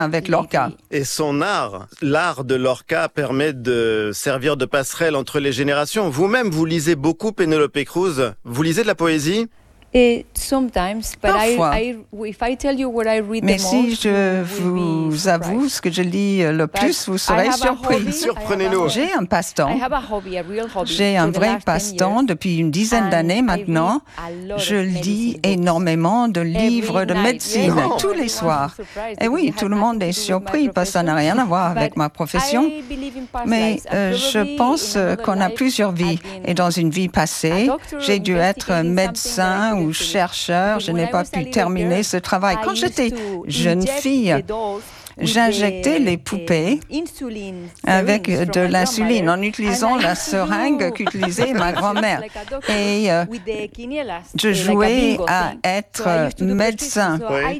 avec Lorca. Et son art, l'art de Lorca permet de servir de passerelle entre les générations. Vous-même, vous lisez beaucoup Penélope Cruz. Vous lisez de la poésie? Parfois. Mais si je vous avoue ce que je lis le plus, vous serez surpris. Surprenez-nous. J'ai un passe-temps. J'ai un vrai passe-temps depuis une dizaine d'années maintenant. Je lis énormément de livres de médecine tous les soirs. Et oui, tout le monde est surpris parce que ça n'a rien à voir avec ma profession. Mais je pense qu'on a plusieurs vies. Et dans une vie passée, j'ai dû être médecin ou chercheur. Je n'ai pas pu terminer ce travail. Quand j'étais jeune fille, j'injectais les poupées avec de l'insuline en utilisant la seringue qu'utilisait ma grand-mère. Et je jouais à être médecin.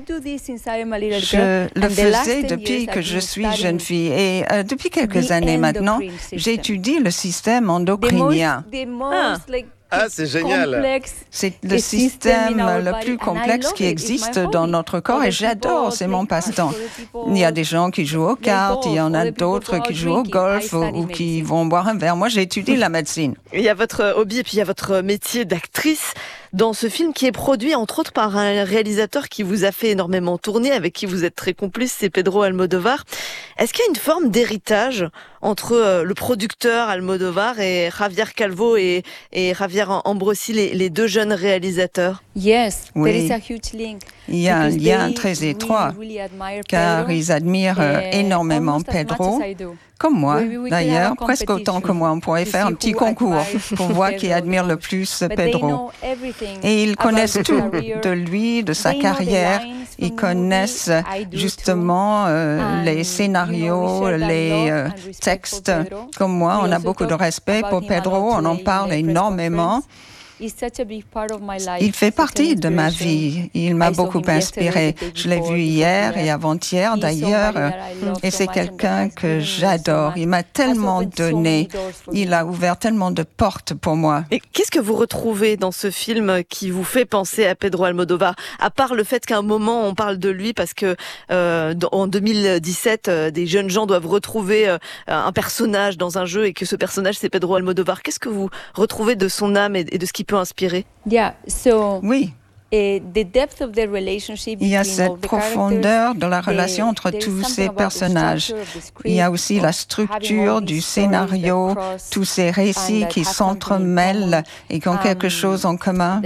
Je le faisais depuis que je suis jeune fille. Et depuis quelques années maintenant, j'étudie le système endocrinien. Ah, c'est génial. C'est le système le plus complexe qui existe dans notre corps et j'adore, c'est mon passe-temps. Il y a des gens qui jouent aux cartes, il y en a d'autres qui jouent au golf ou qui vont boire un verre. Moi, j'étudie la médecine. Il y a votre hobby et puis il y a votre métier d'actrice dans ce film qui est produit entre autres par un réalisateur qui vous a fait énormément tourner, avec qui vous êtes très complice, c'est Pedro Almodovar. Est-ce qu'il y a une forme d'héritage entre le producteur Almodovar et Javier Calvo et Javier Ambrosi, les deux jeunes réalisateurs? Oui, il y a un lien très étroit car ils admirent énormément Pedro. Comme moi, d'ailleurs, presque autant que moi. On pourrait faire un petit concours pour voir qui admire le plus Pedro. Et ils connaissent tout de lui, de sa carrière. Ils connaissent justement les scénarios, les textes. Comme moi, on a beaucoup de respect pour Pedro, on en parle énormément. Il fait partie de ma vie. Il m'a beaucoup inspiré. Je l'ai vu hier et avant-hier d'ailleurs. Et c'est quelqu'un que j'adore. Il m'a tellement donné. Il a ouvert tellement de portes pour moi. Et qu'est-ce que vous retrouvez dans ce film qui vous fait penser à Pedro Almodovar? À part le fait qu'à un moment on parle de lui parce que en 2017, des jeunes gens doivent retrouver un personnage dans un jeu et que ce personnage c'est Pedro Almodovar. Qu'est-ce que vous retrouvez de son âme et de ce qui peut inspirer? Oui. Il y a cette profondeur de la relation entre tous ces personnages. Il y a aussi la structure du scénario, tous ces récits qui s'entremêlent et qui ont quelque chose en commun.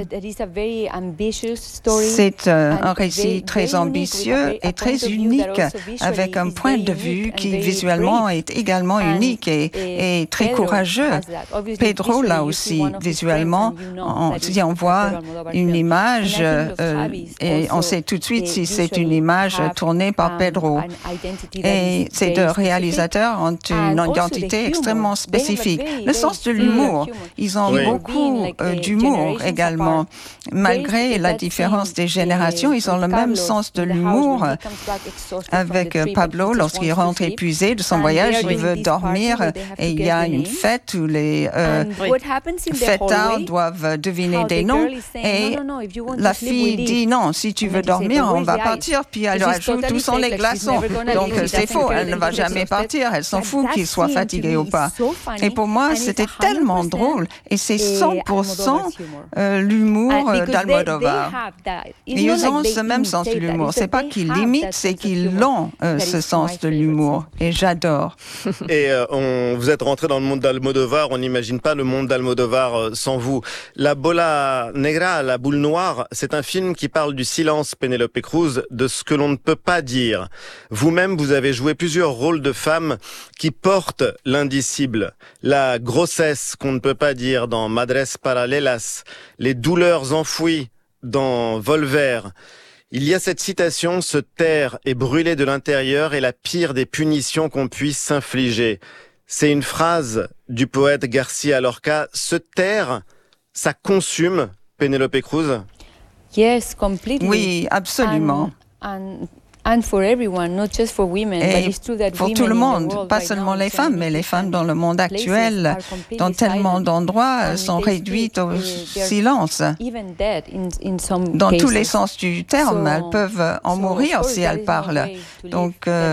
C'est un récit très ambitieux et très unique, avec un point de vue qui visuellement est également unique et très courageux. Pedro, là aussi, visuellement, si on voit une image, et on sait tout de suite si c'est une image tournée par Pedro. Et ces deux réalisateurs ont une identité extrêmement spécifique. Le sens de l'humour, ils ont beaucoup d'humour également. Malgré la différence des générations, ils ont le même sens de l'humour. Avec Pablo, lorsqu'il rentre épuisé de son voyage, il veut dormir et il y a une fête où les fêtards doivent deviner des noms et la fille dit non, si tu veux dormir, on va partir, puis elle ajoute où sont les glaçons. Donc c'est faux, elle ne va jamais partir, elle s'en fout qu'il soit fatigué ou pas. Et pour moi, c'était tellement drôle et c'est 100% l'humour d'Almodovar. Ils ont ce même sens de l'humour. C'est pas qu'ils l'imitent, c'est qu'ils l'ont, ce sens de l'humour. Et j'adore. Et vous êtes rentré dans le monde d'Almodovar, on n'imagine pas le monde d'Almodovar sans vous. La Bola Negra, la boule noire, c'est un film qui parle du silence, Penélope Cruz, de ce que l'on ne peut pas dire. Vous-même, vous avez joué plusieurs rôles de femmes qui portent l'indicible. La grossesse qu'on ne peut pas dire dans Madres Paralelas, les douleurs enfouies dans Volver. Il y a cette citation, se taire et brûler de l'intérieur est la pire des punitions qu'on puisse s'infliger. C'est une phrase du poète Garcia Lorca. Se taire, ça consume Penélope Cruz? Oui, absolument. Et pour tout le monde, pas seulement les femmes, mais les femmes dans le monde actuel, dans tellement d'endroits, sont réduites au silence. Dans tous les sens du terme, elles peuvent en mourir si elles parlent. Donc,